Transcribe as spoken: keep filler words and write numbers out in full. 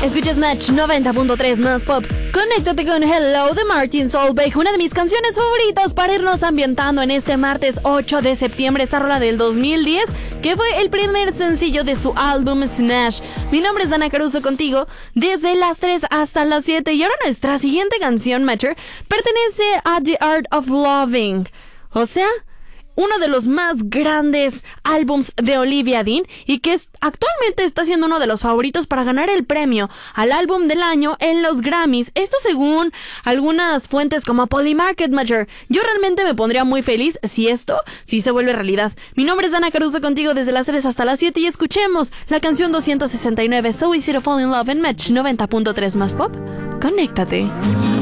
Escuchas Match noventa punto tres más pop. Conéctate con Hello de Martin Solveig, una de mis canciones favoritas para irnos ambientando en este martes ocho de septiembre. Esta rola del dos mil diez, que fue el primer sencillo de su álbum Smash. Mi nombre es Dana Caruso, contigo desde las tres hasta las siete. Y ahora nuestra siguiente canción, Matcher, pertenece a The Art of Loving. O sea, uno de los más grandes álbums de Olivia Dean, y que es, actualmente está siendo uno de los favoritos para ganar el premio al álbum del año en los Grammys. Esto según algunas fuentes como Polymarket Matcher. Yo realmente me pondría muy feliz si esto si se vuelve realidad. Mi nombre es Dana Caruso, contigo desde las tres hasta las siete, y escuchemos la canción doscientos sesenta y nueve, So Easy to Fall in Love, en Match noventa punto tres más pop. Conéctate.